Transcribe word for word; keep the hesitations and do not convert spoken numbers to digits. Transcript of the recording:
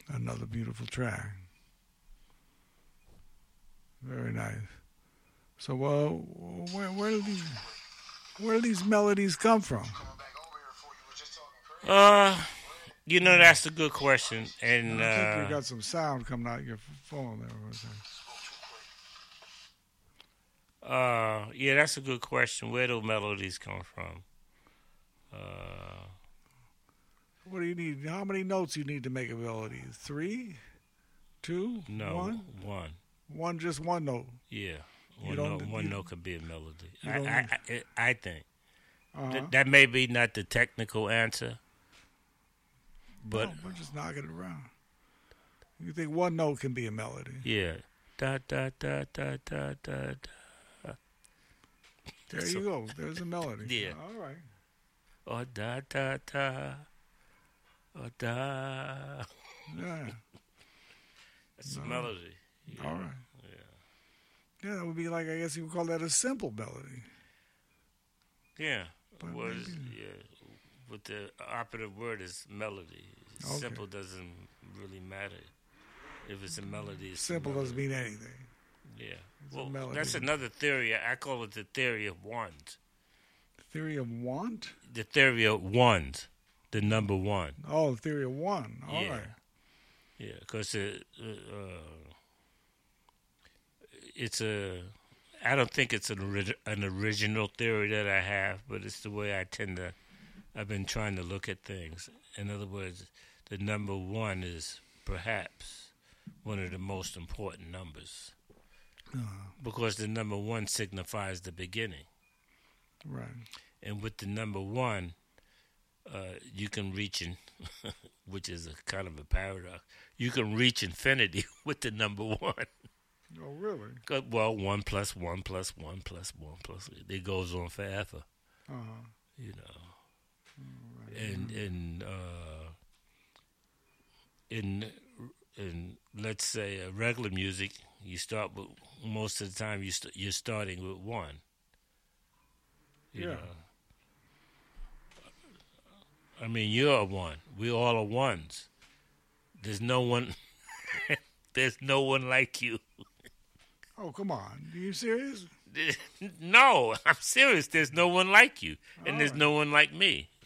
Another beautiful track. Very nice. So, uh, where where do these where do these melodies come from? Uh, you know that's a good question, and I think you uh, got some sound coming out your phone there. uh, yeah, that's a good question. Where do melodies come from? Uh, What do you need? How many notes you need to make a melody? Three, two, no, one, one. one, just one note. Yeah, You one don't. note. One You, note could be a melody. you I, don't. I, I, I think Uh-huh. Th- that may be not the technical answer, but No, we're just knocking it around. You think one note can be a melody? yeah, da da da da da da. da. There So- you go. There's a melody. Yeah. All right. Oh da da da, oh da. Yeah. That's a No. melody. Yeah. All right. Yeah. Yeah, that would be like, I guess you would call that a simple melody. Yeah. But Was maybe- yeah. But the operative word is melody. Okay. Simple doesn't really matter. If it's a melody, it's a Simple melody. doesn't mean anything. Yeah. It's a Well, melody. that's another theory. I call it the theory of ones. Theory of want? The theory of ones. The number one. Oh, theory of one. All Yeah. right. Yeah, because it, uh, uh, it's a. I don't think it's an, ori- an original theory that I have, but it's the way I tend to. I've been trying to look at things. In other words, the number one is perhaps one of the most important numbers Uh, because the number one signifies the beginning, right. and with the number one, uh, you can reach in, which is a kind of a paradox. You can reach infinity with the number one. Oh, really? 'Cause, well, one plus one plus one plus one plus it goes on forever, Uh-huh. you know. Right. And in uh, in in let's say uh, regular music, you start with most of the time you st- you're starting with one. You Yeah. know. I mean, you're a one. We all are ones. There's no one. There's no one like you. Oh, come on. Are you serious? No, I'm serious. There's no one like you, and All there's right. no one like me.